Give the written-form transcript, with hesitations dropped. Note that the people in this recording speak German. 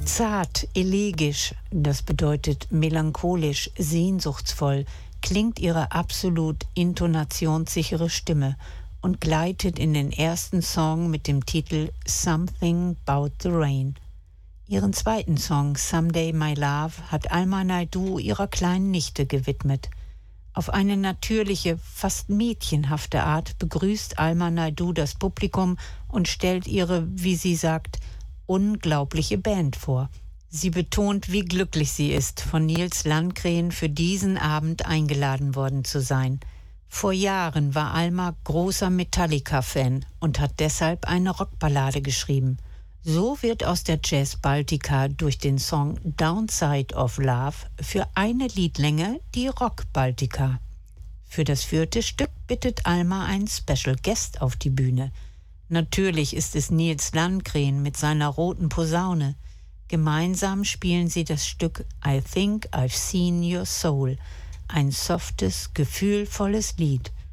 Zart, elegisch, das bedeutet melancholisch, sehnsuchtsvoll, klingt ihre absolut intonationssichere Stimme und gleitet in den ersten Song mit dem Titel Something About the Rain. Ihren zweiten Song Someday My Love hat Alma Naidoo ihrer kleinen Nichte gewidmet. Auf eine natürliche, fast mädchenhafte Art begrüßt Alma Naidoo das Publikum und stellt ihre, wie sie sagt, unglaubliche Band vor. Sie betont, wie glücklich sie ist, von Nils Landgren für diesen Abend eingeladen worden zu sein. Vor Jahren war Alma großer Metallica-Fan und hat deshalb eine Rockballade geschrieben. So wird aus der Jazz Baltica durch den Song Downside of Love für eine Liedlänge die Rock Baltica. Für das vierte Stück bittet Alma einen Special Guest auf die Bühne. Natürlich ist es Nils Landgren mit seiner roten Posaune. Gemeinsam spielen sie das Stück I Think I've Seen Your Soul, ein softes, gefühlvolles Lied.